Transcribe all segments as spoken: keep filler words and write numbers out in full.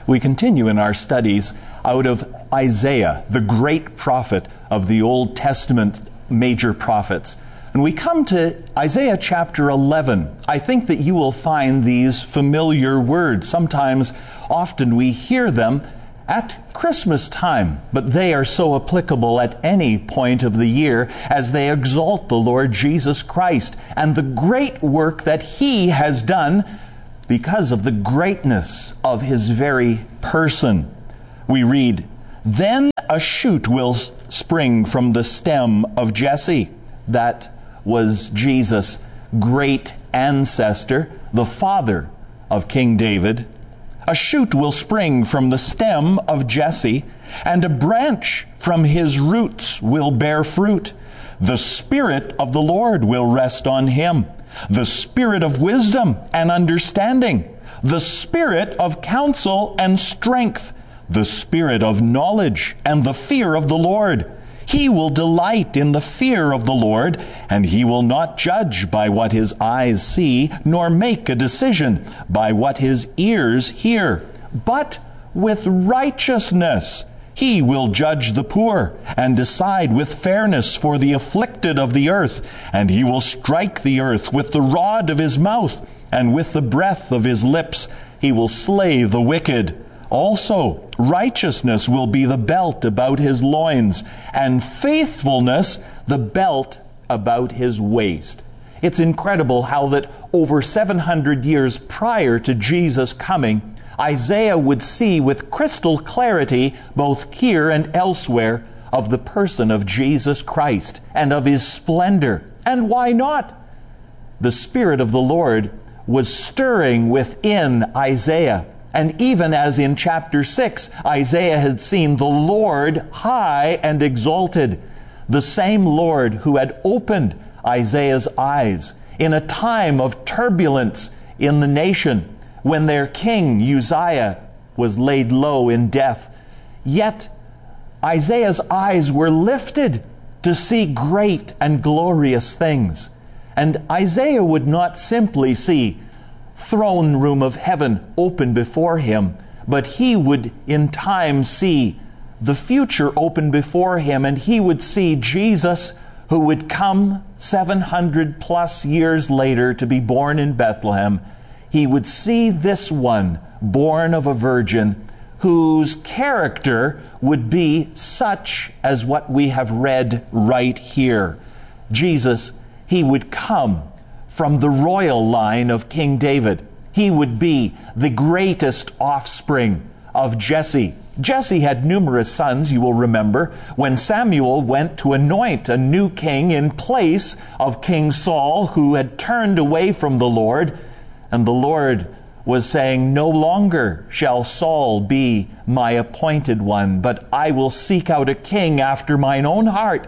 We continue in our studies out of Isaiah, the great prophet of the Old Testament major prophets. And we come to Isaiah chapter eleven. I think that you will find these familiar words. Sometimes, often we hear them at Christmas time, but they are so applicable at any point of the year as they exalt the Lord Jesus Christ and the great work that He has done because of the greatness of His very person. We read, "Then a shoot will spring from the stem of Jesse." That was Jesus' great ancestor, the father of King David. "A shoot will spring from the stem of Jesse, and a branch from his roots will bear fruit. The Spirit of the Lord will rest on him, the Spirit of wisdom and understanding, the Spirit of counsel and strength, the Spirit of knowledge and the fear of the Lord. He will delight in the fear of the Lord, and he will not judge by what his eyes see, nor make a decision by what his ears hear. But with righteousness he will judge the poor, and decide with fairness for the afflicted of the earth. And he will strike the earth with the rod of his mouth, and with the breath of his lips he will slay the wicked. Also, righteousness will be the belt about his loins, and faithfulness the belt about his waist." It's incredible how that over seven hundred years prior to Jesus coming, Isaiah would see with crystal clarity, both here and elsewhere, of the person of Jesus Christ and of His splendor. And why not? The Spirit of the Lord was stirring within Isaiah. And even as in chapter six, Isaiah had seen the Lord high and exalted, the same Lord who had opened Isaiah's eyes in a time of turbulence in the nation, when their king Uzziah was laid low in death. Yet Isaiah's eyes were lifted to see great and glorious things. And Isaiah would not simply see throne room of heaven open before him, but he would in time see the future open before him, and he would see Jesus, who would come seven hundred plus years later to be born in Bethlehem. He would see this one born of a virgin, whose character would be such as what we have read right here. Jesus, He would come from the royal line of King David. He would be the greatest offspring of Jesse. Jesse had numerous sons, you will remember, when Samuel went to anoint a new king in place of King Saul, who had turned away from the Lord. And the Lord was saying, "No longer shall Saul be my appointed one, but I will seek out a king after mine own heart."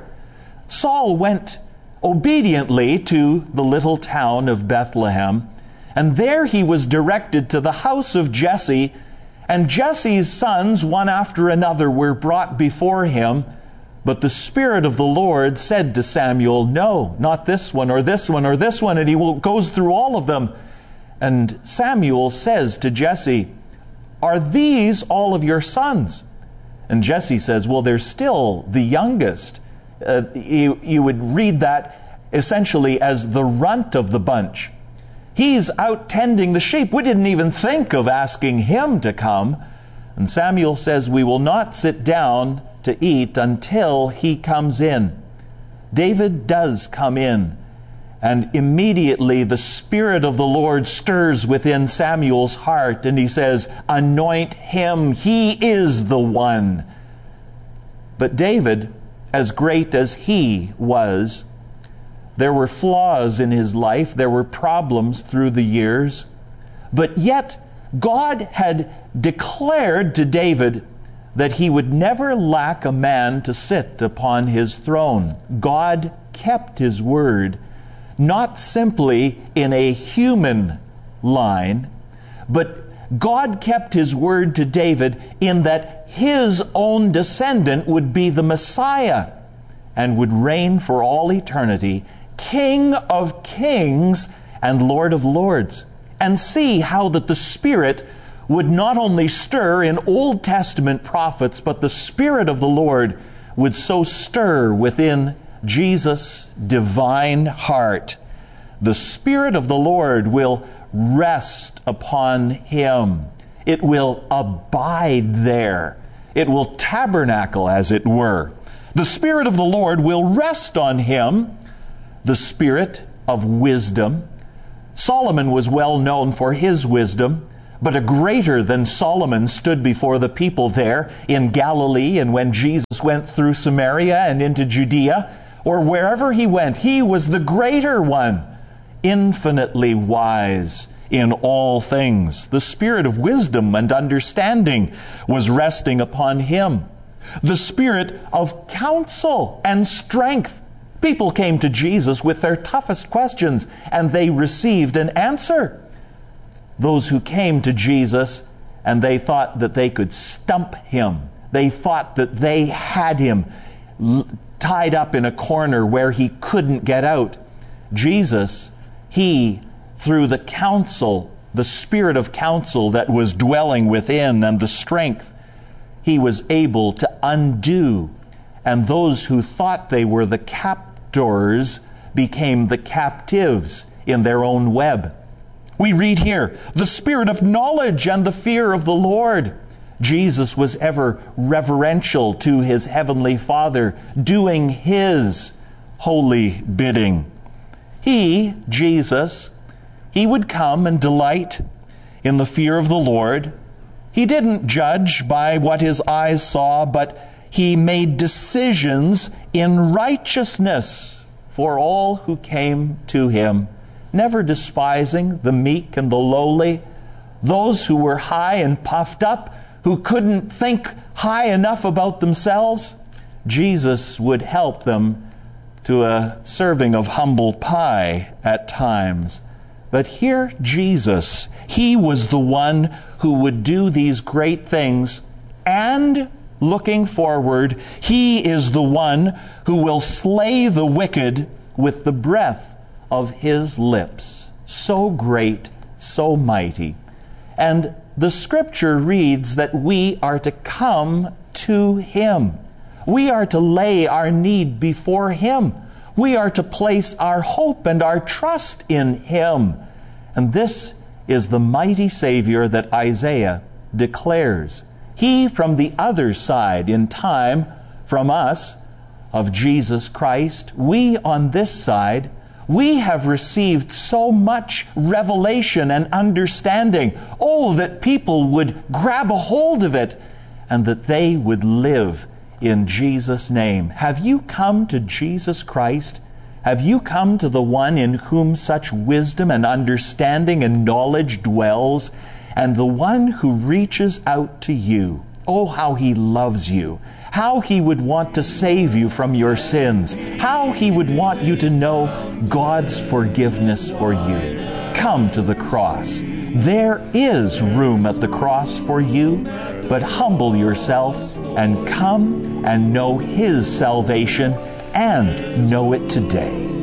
Saul went obediently to the little town of Bethlehem, and there he was directed to the house of Jesse, and Jesse's sons, one after another, were brought before him. But the Spirit of the Lord said to Samuel, "No, not this one, or this one, or this one," and he goes through all of them. And Samuel says to Jesse, "Are these all of your sons?" And Jesse says, "Well, they're still the youngest." Uh, you, you would read that essentially as the runt of the bunch. He's out tending the sheep. We didn't even think of asking him to come. And Samuel says, "We will not sit down to eat until he comes in." David does come in. And immediately the Spirit of the Lord stirs within Samuel's heart, and he says, "Anoint him. He is the one." But David, as great as he was, there were flaws in his life. There were problems through the years. But yet, God had declared to David that he would never lack a man to sit upon his throne. God kept His word, not simply in a human line, but God kept His word to David in that his own descendant would be the Messiah and would reign for all eternity, King of kings and Lord of lords. And see how that the Spirit would not only stir in Old Testament prophets, but the Spirit of the Lord would so stir within Jesus' divine heart. The Spirit of the Lord will rest upon him. It will abide there. It will tabernacle, as it were. The Spirit of the Lord will rest on him, the Spirit of wisdom. Solomon was well known for his wisdom, but a greater than Solomon stood before the people there in Galilee, and when Jesus went through Samaria and into Judea, or wherever he went, he was the greater one, infinitely wise in all things. The Spirit of wisdom and understanding was resting upon him. The Spirit of counsel and strength. People came to Jesus with their toughest questions, and they received an answer. Those who came to Jesus and they thought that they could stump him. They thought that they had him l- tied up in a corner where he couldn't get out. Jesus, he, through the counsel, the Spirit of counsel that was dwelling within and the strength, he was able to undo. And those who thought they were the captors became the captives in their own web. We read here, the spirit of knowledge and the fear of the Lord. Jesus was ever reverential to his heavenly Father, doing his holy bidding. He, Jesus, he would come and delight in the fear of the Lord. He didn't judge by what his eyes saw, but he made decisions in righteousness for all who came to him, never despising the meek and the lowly, those who were high and puffed up, who couldn't think high enough about themselves. Jesus would help them to a serving of humble pie at times. But here Jesus, he was the one who would do these great things, and looking forward, he is the one who will slay the wicked with the breath of his lips. So great, so mighty. And the Scripture reads that we are to come to him. We are to lay our need before him. We are to place our hope and our trust in him. And this is the mighty Savior that Isaiah declares. He from the other side in time from us of Jesus Christ, we on this side, we have received so much revelation and understanding. Oh, that people would grab a hold of it and that they would live in Jesus' name. Have you come to Jesus Christ? Have you come to the one in whom such wisdom and understanding and knowledge dwells, and the one who reaches out to you? Oh, how he loves you. How he would want to save you from your sins. How he would want you to know God's forgiveness for you. Come to the cross. There is room at the cross for you, but humble yourself and come and know his salvation and know it today.